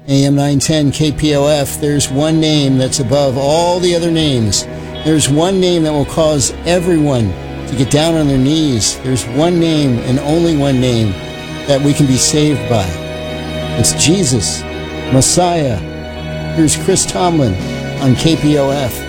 AM 910 KPOF, there's one name that's above all the other names. There's one name that will cause everyone to get down on their knees. There's one name and only one name that we can be saved by. It's Jesus, Messiah. Here's Chris Tomlin on KPOF.